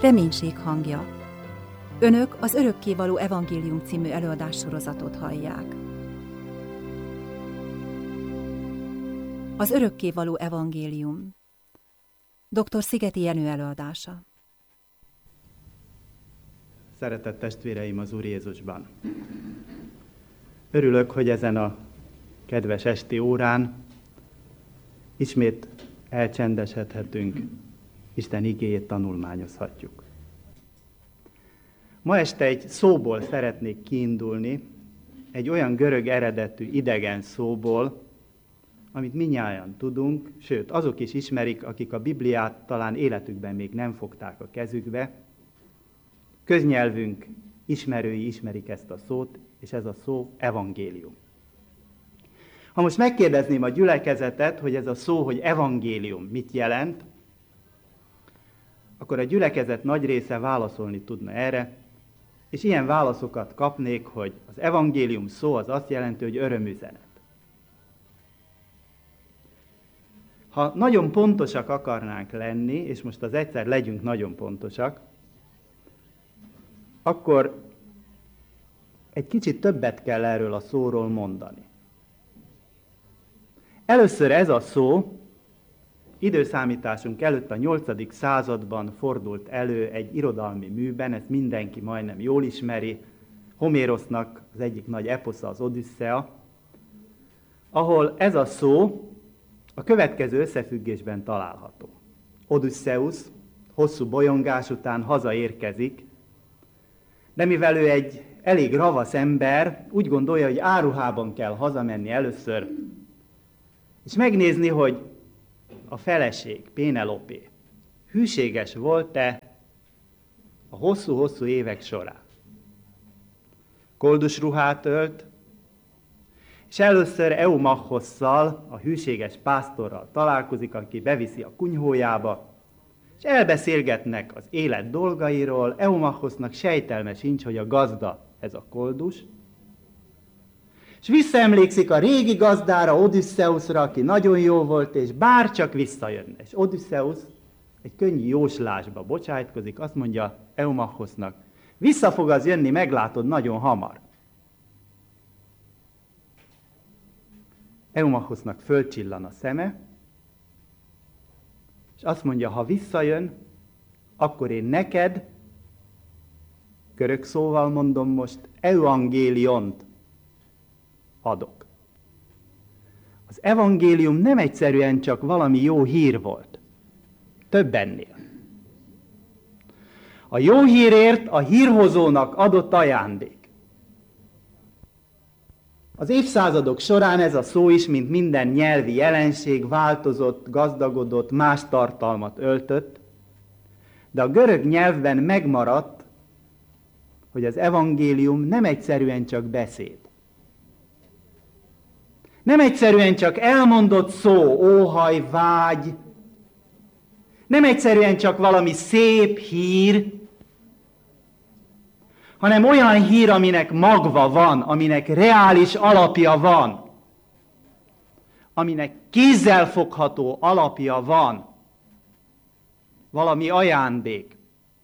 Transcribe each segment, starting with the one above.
Reménység hangja. Önök az Örökkévaló Evangélium című előadássorozatot hallják. Az Örökkévaló Evangélium. Dr. Szigeti Jenő előadása. Szeretett testvéreim az Úr Jézusban! Örülök, hogy ezen a kedves esti órán ismét elcsendesedhetünk, Isten igéjét tanulmányozhatjuk. Ma este egy szóból szeretnék kiindulni, egy olyan görög eredetű idegen szóból, amit mindnyájan tudunk, sőt, azok is ismerik, akik a Bibliát talán életükben még nem fogták a kezükbe. Köznyelvünk ismerői ismerik ezt a szót, és ez a szó evangélium. Ha most megkérdezném a gyülekezetet, hogy ez a szó, hogy evangélium mit jelent, akkor a gyülekezet nagy része válaszolni tudna erre, és ilyen válaszokat kapnék, hogy az evangélium szó az azt jelenti, hogy örömüzenet. Ha nagyon pontosak akarnánk lenni, és most az egyszer legyünk nagyon pontosak, akkor egy kicsit többet kell erről a szóról mondani. Először ez a szó időszámításunk előtt a 8. században fordult elő egy irodalmi műben, ezt mindenki majdnem jól ismeri, Homérosznak az egyik nagy eposza, az Odüsszea, ahol ez a szó a következő összefüggésben található. Odüsszeusz hosszú bolyongás után hazaérkezik, de mivel ő egy elég ravasz ember, úgy gondolja, hogy áruhában kell hazamenni először, és megnézni, hogy a feleség, Pénelopé, hűséges volt-e a hosszú-hosszú évek során. Koldus ruhát ölt, és először Eumachhosszal, a hűséges pásztorral találkozik, aki beviszi a kunyhójába, és elbeszélgetnek az élet dolgairól. Eumachhosznak sejtelme sincs, hogy a gazda ez a Koldus, és visszaemlékszik a régi gazdára, Odüsszeuszra, aki nagyon jó volt, és bárcsak visszajönne. És Odüsszeusz egy könnyű jóslásba bocsájtkozik, azt mondja Eumachhosznak, vissza fog az jönni, meglátod nagyon hamar. Eumachhosznak fölcsillan a szeme, és azt mondja, ha visszajön, akkor én neked, görög szóval mondom most, evangéliont adok. Az evangélium nem egyszerűen csak valami jó hír volt. Több ennél. A jó hírért a hírhozónak adott ajándék. Az évszázadok során ez a szó is, mint minden nyelvi jelenség, változott, gazdagodott, más tartalmat öltött, de a görög nyelvben megmaradt, hogy az evangélium nem egyszerűen csak beszéd. Nem egyszerűen csak elmondott szó, óhaj, vágy, nem egyszerűen csak valami szép hír, hanem olyan hír, aminek magva van, aminek reális alapja van, aminek kézzelfogható alapja van, valami ajándék.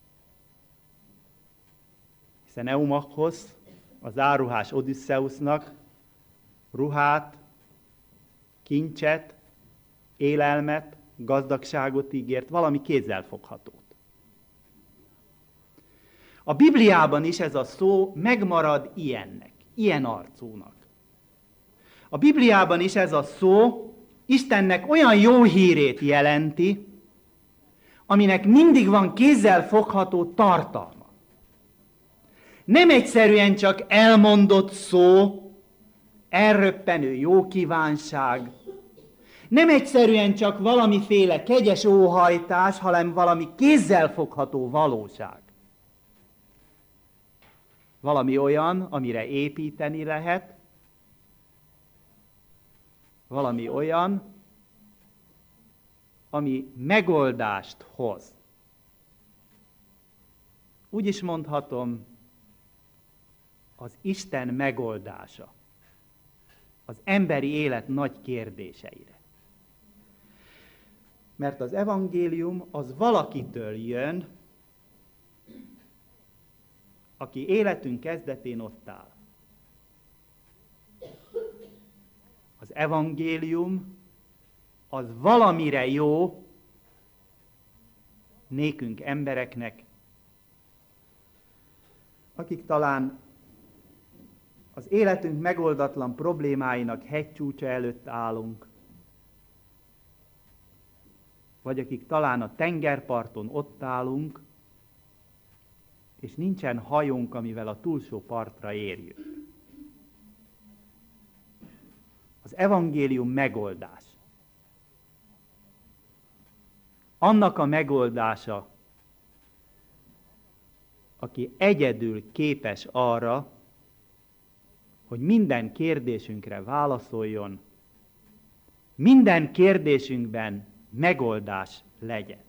Hiszen Eumachhosz, az áruhás Odüsszeusznak ruhát, kincset, élelmet, gazdagságot ígért, valami kézzelfoghatót. A Bibliában is ez a szó megmarad ilyennek, ilyen arcúnak. A Bibliában is ez a szó Istennek olyan jó hírét jelenti, aminek mindig van kézzelfogható tartalma. Nem egyszerűen csak elmondott szó, elröppenő jó kívánság, nem egyszerűen csak valamiféle kegyes óhajtás, hanem valami kézzelfogható valóság. Valami olyan, amire építeni lehet, valami olyan, ami megoldást hoz. Úgy is mondhatom, az Isten megoldása az emberi élet nagy kérdéseire. Mert az evangélium az valakitől jön, aki életünk kezdetén ott áll. Az evangélium az valamire jó nékünk embereknek, akik talán az életünk megoldatlan problémáinak hegycsúcsa előtt állunk, vagy akik talán a tengerparton ott állunk, és nincsen hajónk, amivel a túlsó partra érjünk. Az evangélium megoldás. Annak a megoldása, aki egyedül képes arra, hogy minden kérdésünkre válaszoljon, minden kérdésünkben megoldás legyen.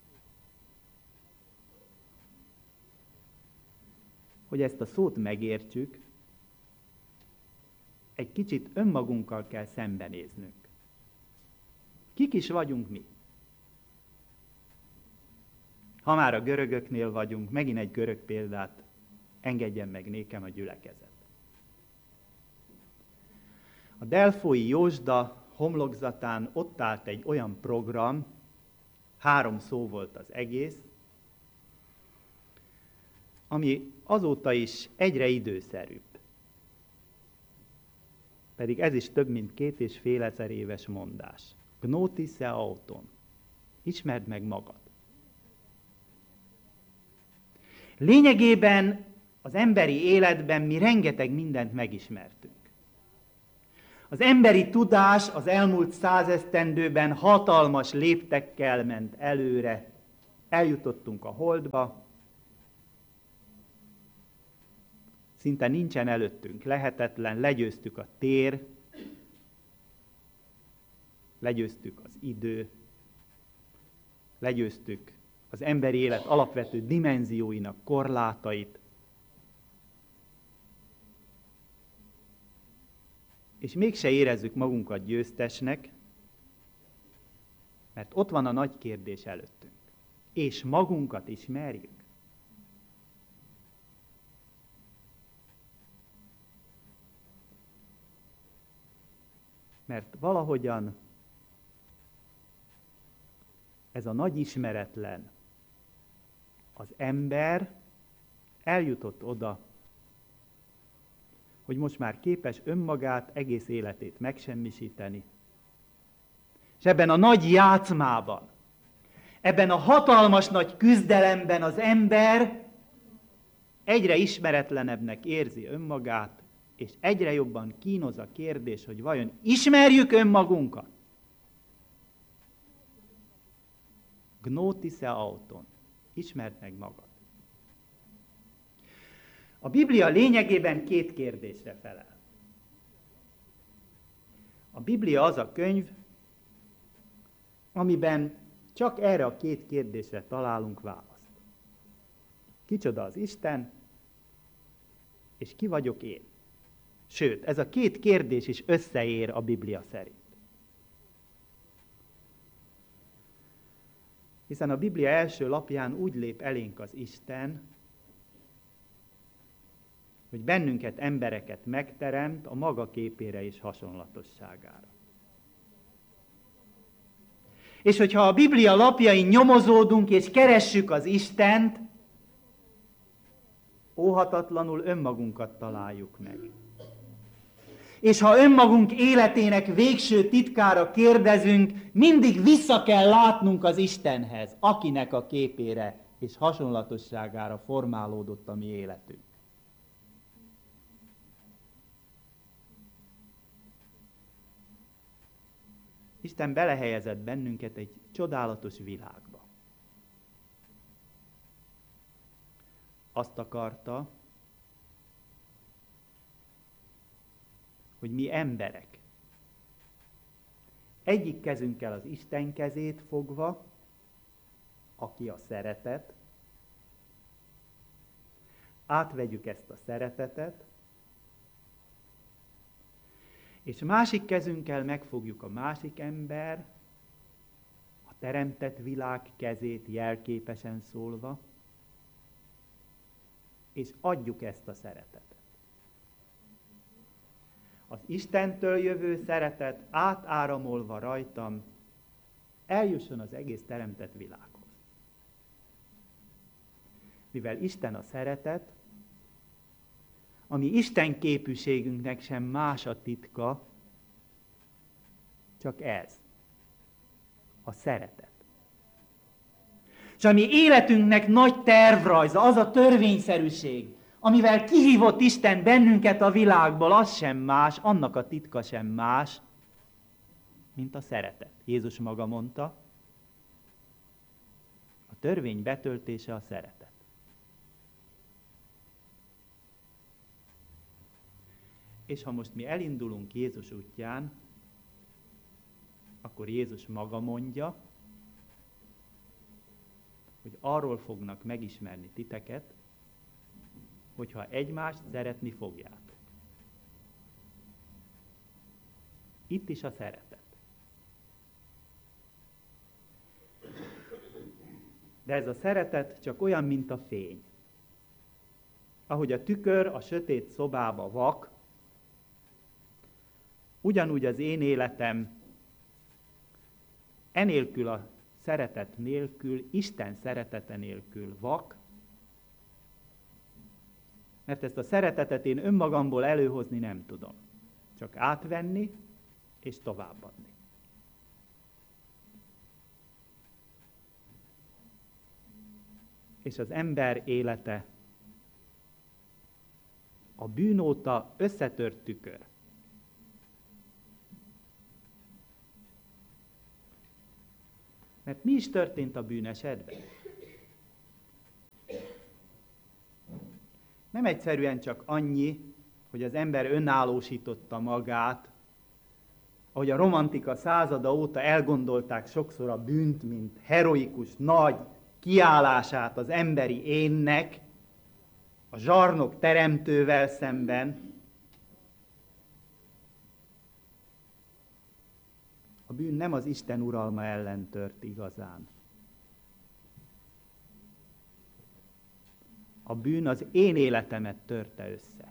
Hogy ezt a szót megértsük, egy kicsit önmagunkkal kell szembenéznünk. Kik is vagyunk mi? Ha már a görögöknél vagyunk, megint egy görög példát engedjen meg nékem a gyülekezet. A delfói Józsda homlokzatán ott állt egy olyan program, 3 szó volt az egész, ami azóta is egyre időszerűbb. Pedig ez is több mint 2500 éves mondás. Gnótisze auton. Ismerd meg magad. Lényegében az emberi életben mi rengeteg mindent megismertünk. Az emberi tudás az elmúlt 100 esztendőben hatalmas léptekkel ment előre. Eljutottunk a Holdba. Szinte nincsen előttünk lehetetlen, legyőztük a tér, legyőztük az idő, legyőztük az emberi élet alapvető dimenzióinak korlátait, és mégse érezzük magunkat győztesnek, mert ott van a nagy kérdés előttünk. És magunkat ismerjük? Mert valahogyan ez a nagy ismeretlen, az ember eljutott oda, hogy most már képes önmagát, egész életét megsemmisíteni. És ebben a nagy játszmában, ebben a hatalmas nagy küzdelemben az ember egyre ismeretlenebbnek érzi önmagát, és egyre jobban kínoz a kérdés, hogy vajon ismerjük önmagunkat? Gnótisze auton. Ismerd meg magad. A Biblia lényegében 2 kérdésre felel. A Biblia az a könyv, amiben csak erre a 2 kérdésre találunk választ. Kicsoda az Isten, és ki vagyok én? Sőt, ez a 2 kérdés is összeér a Biblia szerint. Hiszen a Biblia első lapján úgy lép elénk az Isten, hogy bennünket, embereket megteremt a maga képére és hasonlatosságára. És hogyha a Biblia lapjain nyomozódunk és keressük az Istent, óhatatlanul önmagunkat találjuk meg. És ha önmagunk életének végső titkára kérdezünk, mindig vissza kell látnunk az Istenhez, akinek a képére és hasonlatosságára formálódott a mi életünk. Isten belehelyezett bennünket egy csodálatos világba. Azt akarta, hogy mi emberek egyik kezünkkel az Isten kezét fogva, aki a szeretet, átvegyük ezt a szeretetet, és másik kezünkkel megfogjuk a másik ember, a teremtett világ kezét jelképesen szólva, és adjuk ezt a szeretetet. Az Istentől jövő szeretet átáramolva rajtam eljusson az egész teremtett világhoz. Mivel Isten a szeretet, ami Isten képűségünknek sem más a titka, csak ez, a szeretet. És ami életünknek nagy tervrajza, az a törvényszerűség, amivel kihívott Isten bennünket a világból, az sem más, annak a titka sem más, mint a szeretet. Jézus maga mondta, a törvény betöltése a szeretet. És ha most mi elindulunk Jézus útján, akkor Jézus maga mondja, hogy arról fognak megismerni titeket, hogyha egymást szeretni fogjátok. Itt is a szeretet. De ez a szeretet csak olyan, mint a fény. Ahogy a tükör a sötét szobába vak, ugyanúgy az én életem enélkül a szeretet nélkül, Isten szeretete nélkül vak, mert ezt a szeretetet én önmagamból előhozni nem tudom. Csak átvenni és továbbadni. És az ember élete a bűn óta összetört tükör. Mert mi is történt a bűnesetben? Nem egyszerűen csak annyi, hogy az ember önállósította magát, ahogy a romantika százada óta elgondolták sokszor a bűnt, mint heroikus, nagy kiállását az emberi énnek, a zsarnok teremtővel szemben. A bűn nem az Isten uralma ellen tört igazán. A bűn az én életemet törte össze.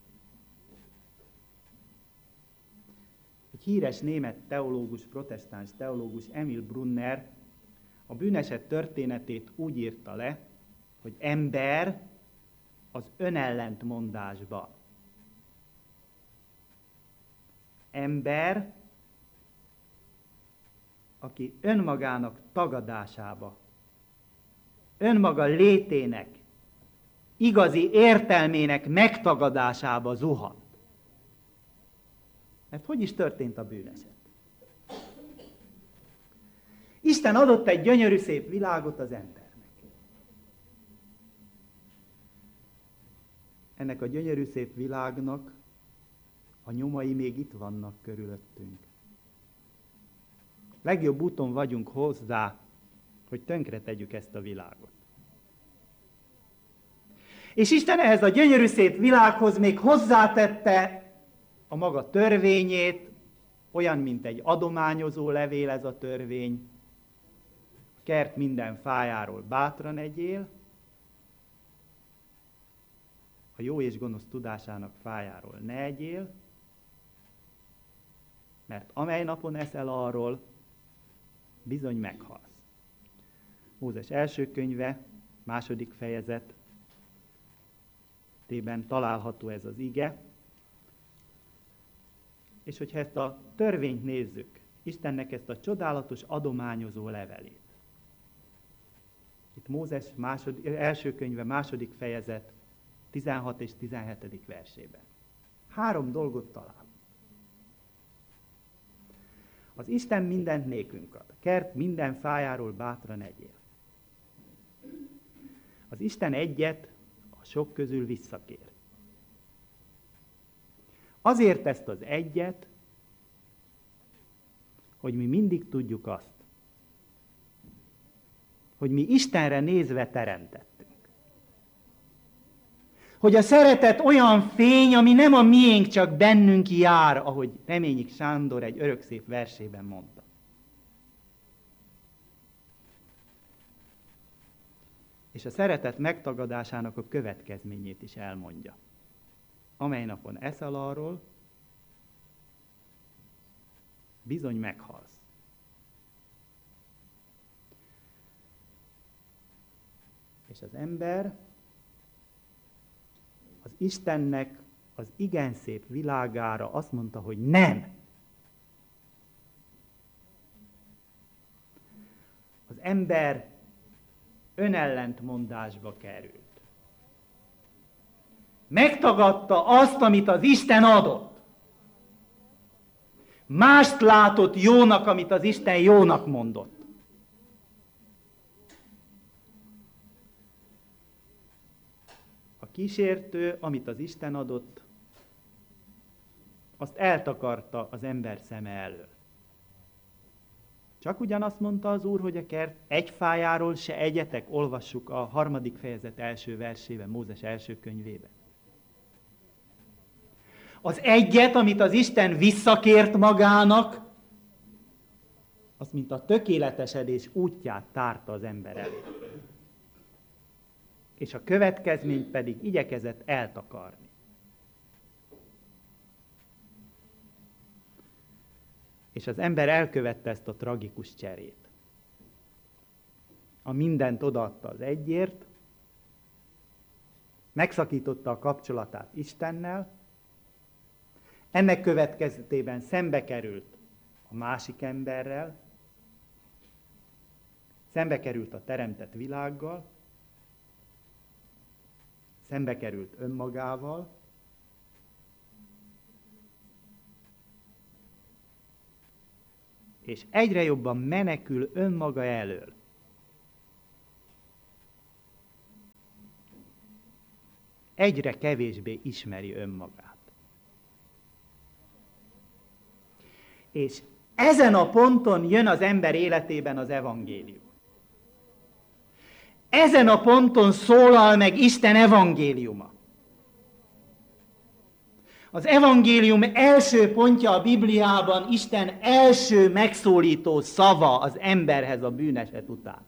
Egy híres német teológus, protestáns teológus, Emil Brunner a bűneset történetét úgy írta le, hogy ember az önellentmondásba. Ember, aki önmagának tagadásába, önmaga létének, igazi értelmének megtagadásába zuhant. Mert hogy is történt a bűneset? Isten adott egy gyönyörű szép világot az embernek. Ennek a gyönyörű szép világnak a nyomai még itt vannak körülöttünk. Legjobb úton vagyunk hozzá, hogy tönkre tegyük ezt a világot. És Isten ehhez a gyönyörű szép világhoz még hozzátette a maga törvényét, olyan, mint egy adományozó levél ez a törvény. A kert minden fájáról bátran egyél, a jó és gonosz tudásának fájáról ne egyél, mert amely napon eszel arról, bizony meghalsz. Mózes első könyve, 2. fejezet, tében található ez az ige. És hogyha ezt a törvényt nézzük, Istennek ezt a csodálatos adományozó levelét. Itt Mózes első könyve, 2. fejezet, 16 és 17. versében. 3 dolgot talál. Az Isten mindent nékünk ad. A kert minden fájáról bátran egyél. Az Isten egyet a sok közül visszakér. Azért ezt az egyet, hogy mi mindig tudjuk azt, hogy mi Istenre nézve teremtettünk. Hogy a szeretet olyan fény, ami nem a miénk, csak bennünk jár, ahogy Reményik Sándor egy örökszép versében mondta. és a szeretet megtagadásának a következményét is elmondja. Amely napon eszel arról, bizony meghalsz. És az ember az Istennek az igen szép világára azt mondta, hogy nem. Az ember önellentmondásba került. Megtagadta azt, amit az Isten adott. Mást látott jónak, amit az Isten jónak mondott. A kísértő, amit az Isten adott, azt eltakarta az ember szeme elől. Csak ugyanazt mondta az Úr, hogy a kert egy fájáról se egyetek, olvassuk a 3. fejezet első versében, Mózes első könyvében. Az egyet, amit az Isten visszakért magának, azt mint a tökéletesedés útját tárta az ember elé. És a következményt pedig igyekezett eltakarni. És az ember elkövette ezt a tragikus cserét. A mindent odaadta az egyért, megszakította a kapcsolatát Istennel, ennek következtében szembe került a másik emberrel, szembe került a teremtett világgal, szembe került önmagával, és egyre jobban menekül önmaga elől. Egyre kevésbé ismeri önmagát. És ezen a ponton jön az ember életében az evangélium. Ezen a ponton szólal meg Isten evangéliuma. Az evangélium első pontja a Bibliában Isten első megszólító szava az emberhez a bűneset után.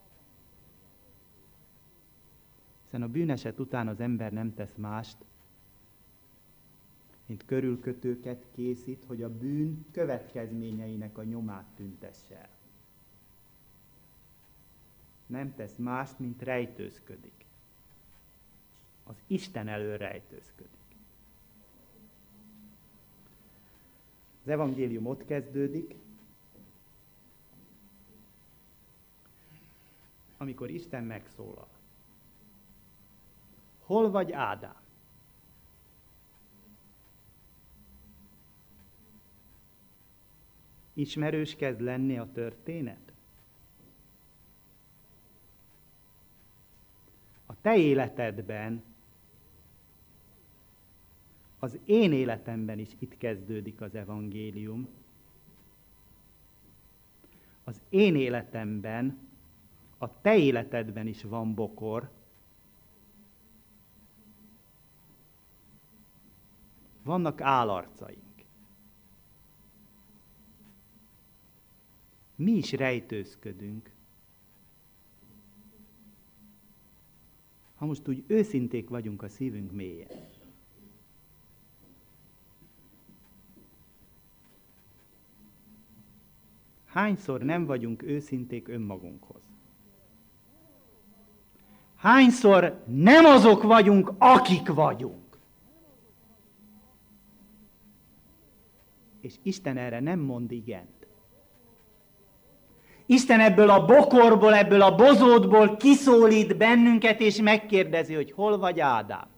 Hiszen a bűneset után az ember nem tesz mást, mint körülkötőket készít, hogy a bűn következményeinek a nyomát tüntesse el. Nem tesz mást, mint rejtőzködik. Az Isten elől rejtőzködik. Az evangélium ott kezdődik, amikor Isten megszólal. Hol vagy, Ádám? Ismerős kezd lenni a történet? A te életedben, az én életemben is itt kezdődik az evangélium. Az én életemben, a te életedben is van bokor. Vannak állarcaink. Mi is rejtőzködünk. Ha most úgy őszinték vagyunk a szívünk mélyén. Hányszor nem vagyunk őszinték önmagunkhoz? Hányszor nem azok vagyunk, akik vagyunk? És Isten erre nem mond igent. Isten ebből a bokorból, ebből a bozótból kiszólít bennünket, és megkérdezi, hogy hol vagy, Ádám?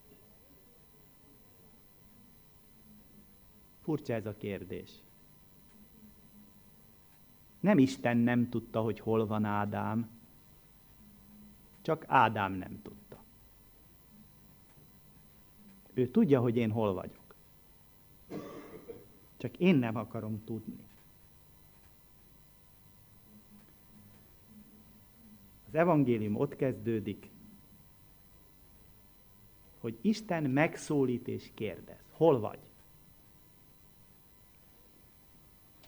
Furcsa ez a kérdés. Nem Isten nem tudta, hogy hol van Ádám, csak Ádám nem tudta. Ő tudja, hogy én hol vagyok. Csak én nem akarom tudni. Az evangélium ott kezdődik, hogy Isten megszólít és kérdez. Hol vagy?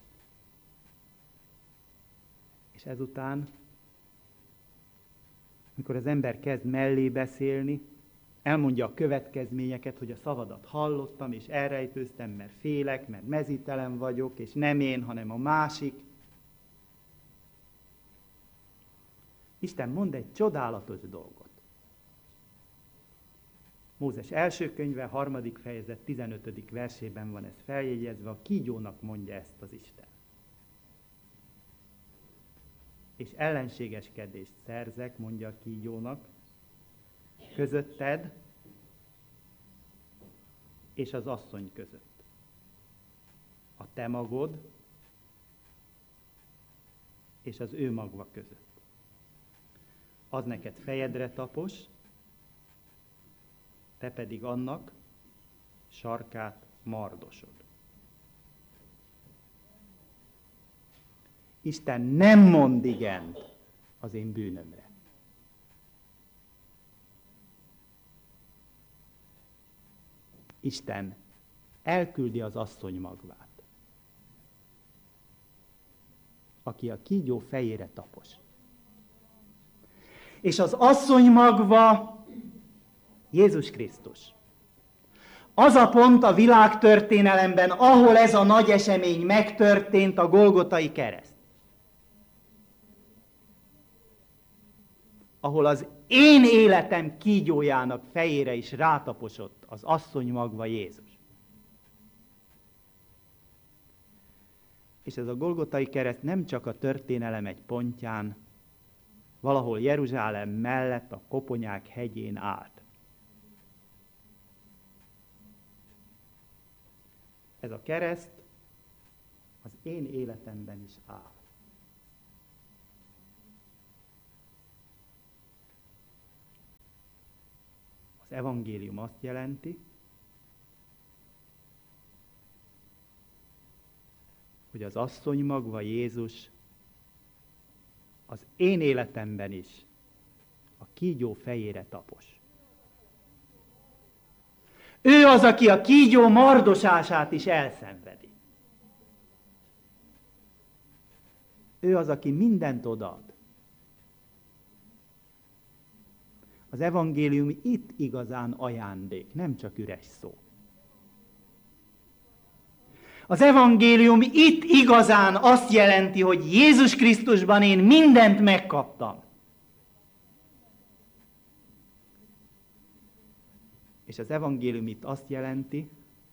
És ezután Mikor az ember kezd mellé beszélni, elmondja a következményeket, hogy a szavadat hallottam, és elrejtőztem, mert félek, mert mezítelen vagyok, és nem én, hanem a másik. Isten mond egy csodálatos dolgot. Mózes első könyve, 3. fejezet, 15. versében van ez feljegyezve, a kígyónak mondja ezt az Isten. És ellenségeskedést szerzek, mondja a kígyónak, közötted és az asszony között. A te magod és az ő magva között. Az neked fejedre tapos, te pedig annak sarkát mardosod. Isten nem mond igent az én bűnömre. Isten elküldi az asszony magvát, aki a kígyó fejére tapos. És az asszony magva Jézus Krisztus. Az a pont a világtörténelemben, ahol ez a nagy esemény megtörtént, a Golgotai kereszt. Ahol az én életem kígyójának fejére is rátaposott az asszony magva Jézus. És ez a Golgotai kereszt nem csak a történelem egy pontján, valahol Jeruzsálem mellett a Koponyák hegyén állt. Ez a kereszt az én életemben is áll. Az evangélium azt jelenti, hogy az asszony magva Jézus az én életemben is a kígyó fejére tapos. Ő az, aki a kígyó mardosását is elszenvedi. Ő az, aki mindent odaad. Az evangélium itt igazán ajándék, nem csak üres szó. Az evangélium itt igazán azt jelenti, hogy Jézus Krisztusban én mindent megkaptam. És az evangélium itt azt jelenti,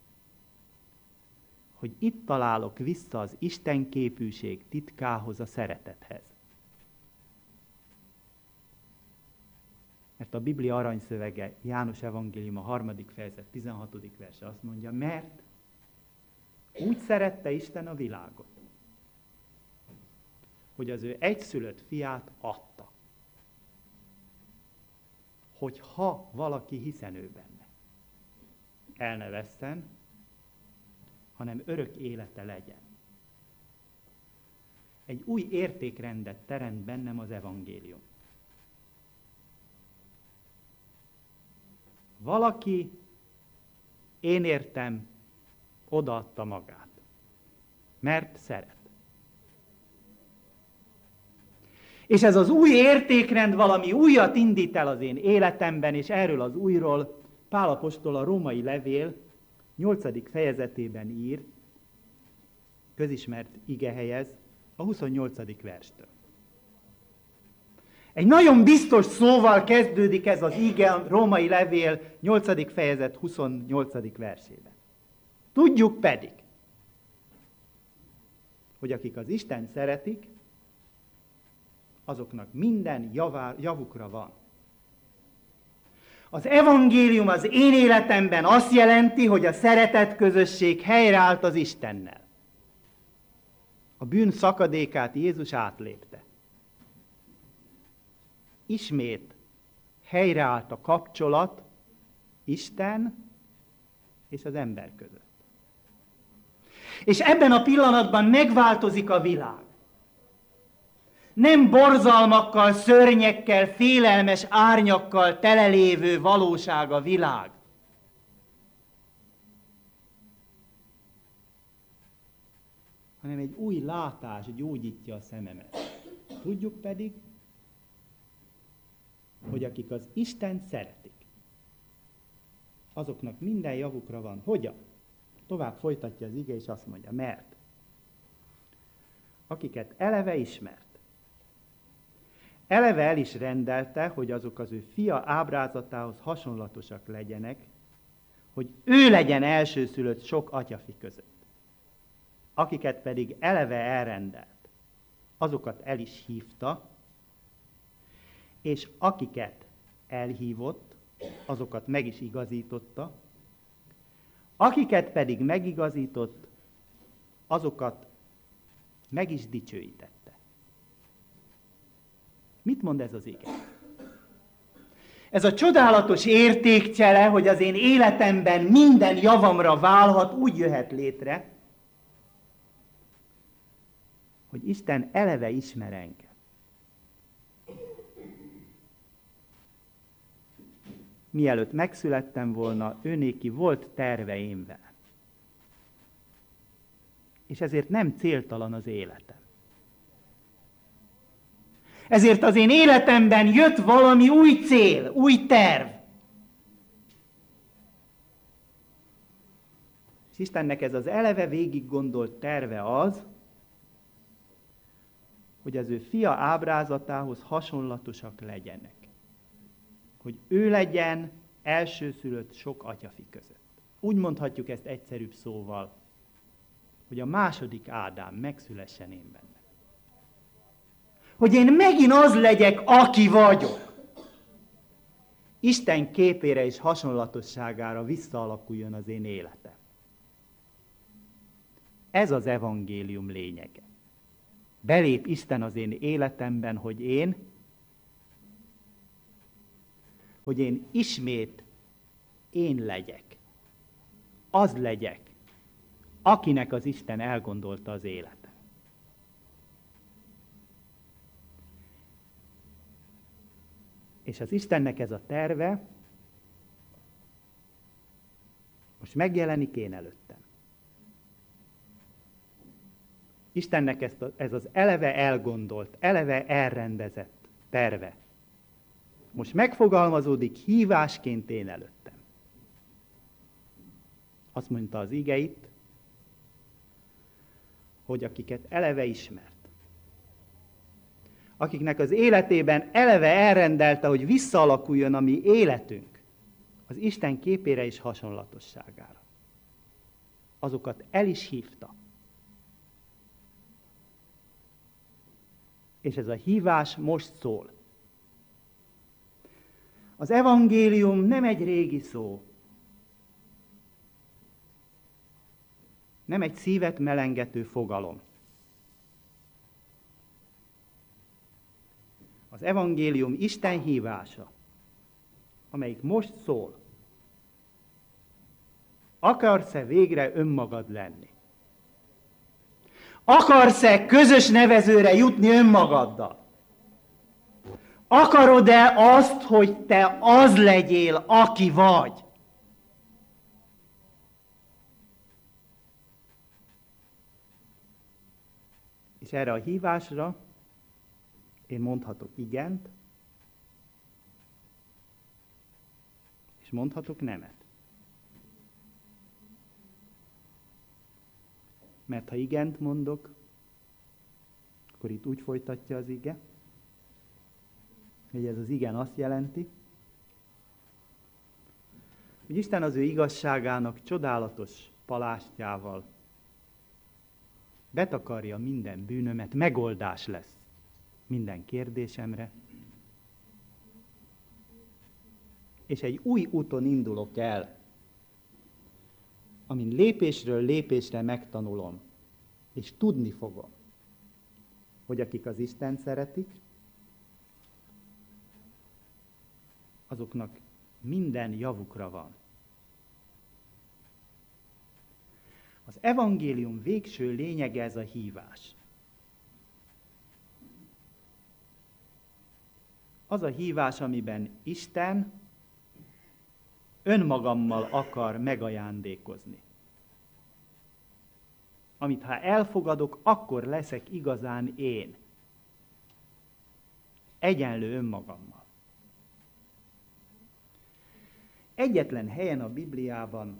hogy itt találok vissza az Isten képűség titkához, a szeretethez. Mert a Biblia aranyszövege, János evangélium, a 3. fejezet, 16. verse azt mondja, mert úgy szerette Isten a világot, hogy az ő egyszülött fiát adta, hogy ha valaki hiszen ő benne, el ne vesszen, hanem örök élete legyen. Egy új értékrendet teremt bennem az evangélium. Valaki, én értem, odaadta magát, mert szeret. És ez az új értékrend valami újat indít el az én életemben, és erről az újról Pál apostol a római levél 8. fejezetében ír, közismert igehelyez, a 28. verstől. Egy nagyon biztos szóval kezdődik ez az ige a római levél 8. fejezet 28. versében. Tudjuk pedig, hogy akik az Isten szeretik, azoknak minden javukra van. Az evangélium az én életemben azt jelenti, hogy a szeretet közösség helyreállt az Istennel. A bűn szakadékát Jézus átlépte. Ismét helyreállt a kapcsolat Isten és az ember között. És ebben a pillanatban megváltozik a világ. Nem borzalmakkal, szörnyekkel, félelmes árnyakkal telelévő valóság a világ. Hanem egy új látás gyógyítja a szememet. Tudjuk pedig, hogy akik az Istent szeretik, azoknak minden javukra van. Hogyan? Tovább folytatja az ige, és azt mondja, mert akiket eleve ismert, eleve el is rendelte, hogy azok az ő fia ábrázatához hasonlatosak legyenek, hogy ő legyen elsőszülött sok atyafi között. Akiket pedig eleve elrendelt, azokat el is hívta, és akiket elhívott, azokat meg is igazította, akiket pedig megigazított, azokat meg is dicsőítette. Mit mond ez az ige? Ez a csodálatos értékcsele, hogy az én életemben minden javamra válhat, úgy jöhet létre, hogy Isten eleve ismer engem. Mielőtt megszülettem volna, őnéki volt terve én velem. És ezért nem céltalan az életem. Ezért az én életemben jött valami új cél, új terv. És Istennek ez az eleve végig gondolt terve az, hogy az ő fia ábrázatához hasonlatosak legyenek. Hogy ő legyen elsőszülött sok atyafi között. Úgy mondhatjuk ezt egyszerűbb szóval, hogy a második Ádám megszülessen én benne. Hogy én megint az legyek, aki vagyok. Isten képére és hasonlatosságára visszaalakuljon az én életem. Ez az evangélium lényege. Belép Isten az én életemben, hogy én ismét én legyek. Az legyek, akinek az Isten elgondolta az életet. És az Istennek ez a terve most megjelenik én előttem. Istennek ez az eleve elgondolt, eleve elrendezett terve most megfogalmazódik hívásként én előttem. Azt mondta az ige itt, hogy akiket eleve ismert, akiknek az életében eleve elrendelte, hogy visszaalakuljon a mi életünk az Isten képére és hasonlatosságára. Azokat el is hívta. És ez a hívás most szól. Az evangélium nem egy régi szó, nem egy szívet melengető fogalom. Az evangélium Isten hívása, amelyik most szól. Akarsz-e végre önmagad lenni? Akarsz-e közös nevezőre jutni önmagaddal? Akarod-e azt, hogy te az legyél, aki vagy? És erre a hívásra én mondhatok igent, és mondhatok nemet. Mert ha igent mondok, akkor itt úgy folytatja az ige, hogy ez az igen azt jelenti, hogy Isten az ő igazságának csodálatos palástjával betakarja minden bűnömet, megoldás lesz minden kérdésemre, és egy új úton indulok el, amin lépésről lépésre megtanulom, és tudni fogom, hogy akik az Istent szeretik, azoknak minden javukra van. Az evangélium végső lényege ez a hívás. Az a hívás, amiben Isten önmagammal akar megajándékozni. Amit ha elfogadok, akkor leszek igazán én. Egyenlő önmagammal. egyetlen helyen a Bibliában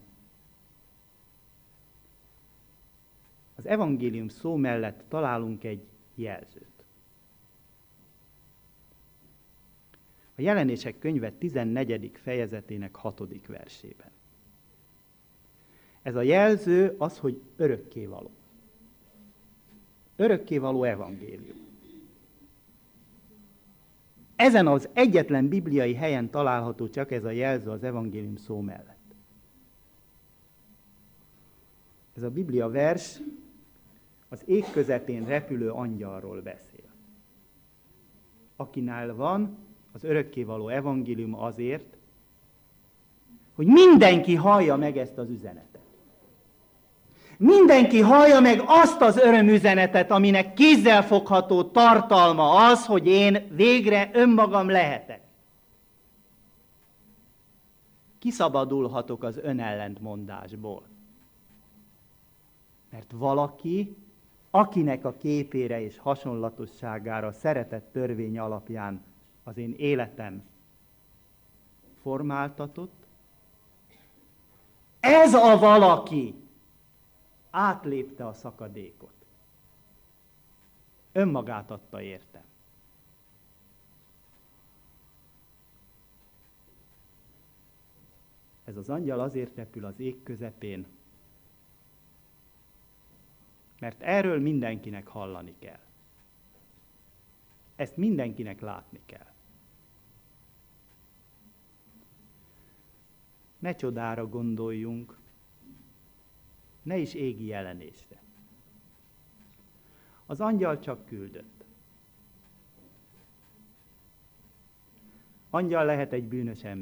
az evangélium szó mellett találunk egy jelzőt. A Jelenések könyve 14. fejezetének 6. versében. Ez a jelző az, hogy örökkévaló. Örökkévaló evangélium. Ezen az egyetlen bibliai helyen található csak ez a jelző az evangélium szó mellett. Ez a biblia vers az ég közepén repülő angyalról beszél. Akinál van az örökkévaló evangélium azért, hogy mindenki hallja meg ezt az üzenetet. Mindenki hallja meg azt az örömüzenetet, aminek kézzelfogható tartalma az, hogy én végre önmagam lehetek. Kiszabadulhatok az önellentmondásból. Mert valaki, akinek a képére és hasonlatosságára szeretett törvény alapján az én életem formáltatott, ez a valaki átlépte a szakadékot. Önmagát adta érte. Ez az angyal azért repül az ég közepén, mert erről mindenkinek hallani kell. Ezt mindenkinek látni kell. Ne csodára gondoljunk, ne is égi jelenésre. Az angyal csak küldött. Angyal lehet egy bűnös ember.